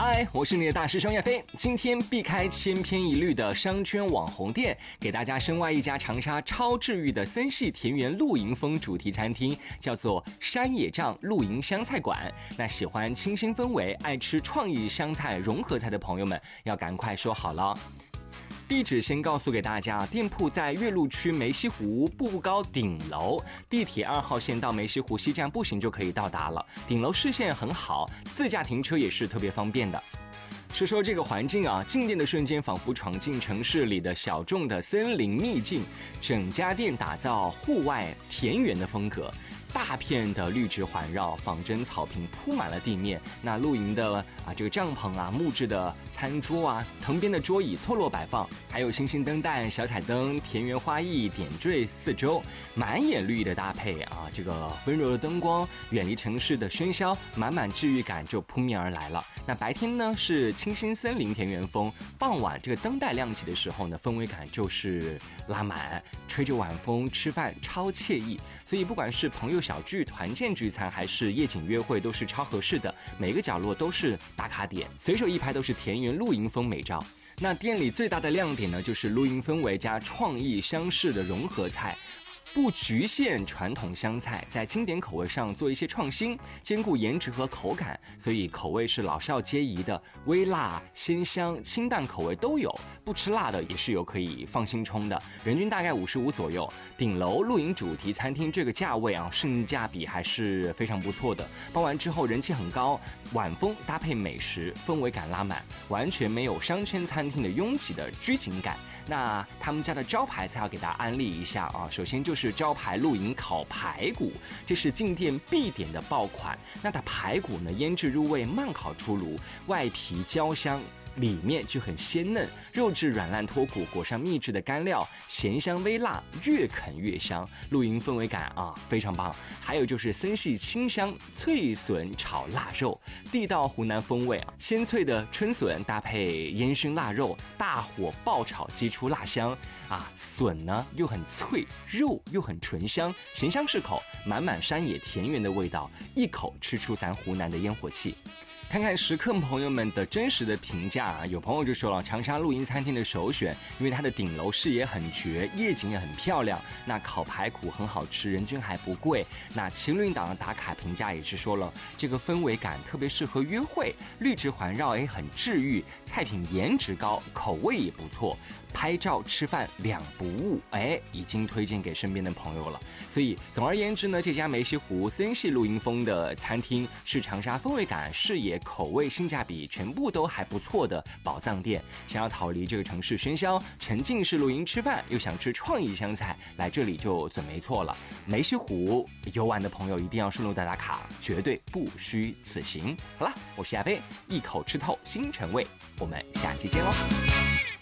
嗨，我是你的大师兄叶飞。今天避开千篇一律的商圈网红店，给大家深挖一家长沙超治愈的森系田园露营风主题餐厅，叫做山野帐露营湘菜馆。那喜欢清新氛围、爱吃创意湘菜融合菜的朋友们，要赶快说好了。地址先告诉给大家，店铺在岳麓区梅溪湖步步高顶楼，地铁2号线到梅溪湖西站步行就可以到达了。顶楼视线很好，自驾停车也是特别方便的。说说这个环境啊，进店的瞬间仿佛闯进城市里的小众的森林秘境，整家店打造户外田园的风格。大片的绿植环绕，仿真草坪铺满了地面。那露营的这个帐篷啊，木质的餐桌啊，藤编的桌椅错落摆放，还有星星灯带、小彩灯、田园花艺点缀四周，满眼绿意的搭配啊，这个温柔的灯光，远离城市的喧嚣，满满治愈感就扑面而来了。那白天呢是清新森林田园风，傍晚这个灯带亮起的时候呢，氛围感就是拉满，吹着晚风吃饭超惬意。所以不管是朋友小聚、团建聚餐，还是夜景约会，都是超合适的。每个角落都是打卡点，随手一拍都是田园露营风美照。那店里最大的亮点呢，就是露营氛围加创意湘式的融合菜。不局限传统湘菜，在经典口味上做一些创新，兼顾颜值和口感，所以口味是老少皆宜的，微辣、鲜香、清淡口味都有，不吃辣的也是有可以放心冲的，人均大概55左右。顶楼露营主题餐厅这个价位啊，性价比还是非常不错的。包完之后人气很高，晚风搭配美食，氛围感拉满，完全没有商圈餐厅的拥挤的拘谨感。那他们家的招牌菜要给大家安利一下啊，首先就是招牌露营烤排骨，这是进店必点的爆款。那它排骨呢，腌制入味，慢烤出炉，外皮焦香，里面就很鲜嫩，肉质软烂脱骨，裹上秘制的干料，咸香微辣，越啃越香，露营氛围感啊非常棒。还有就是森系清香脆笋炒腊肉，地道湖南风味啊，鲜脆的春笋搭配烟熏腊肉，大火爆炒激出辣香啊，笋呢又很脆，肉又很醇香，咸香适口，满满山野田园的味道，一口吃出咱湖南的烟火气。看看食客朋友们的真实的评价啊，有朋友就说了，长沙露营餐厅的首选，因为它的顶楼视野很绝，夜景也很漂亮，那烤排骨很好吃，人均还不贵。那情侣档的打卡评价也是说了，这个氛围感特别适合约会，绿植环绕也很治愈，菜品颜值高，口味也不错，拍照吃饭两不误，已经推荐给身边的朋友了。所以总而言之呢，这家梅溪湖森系露营风的餐厅是长沙氛围感、视野、口味、性价比全部都还不错的宝藏店。想要逃离这个城市喧嚣，沉浸式露营吃饭，又想吃创意湘菜，来这里就准没错了。梅溪湖游玩的朋友一定要顺路的打卡，绝对不虚此行。好了，我是亚飞，一口吃透新城味，我们下期见喽。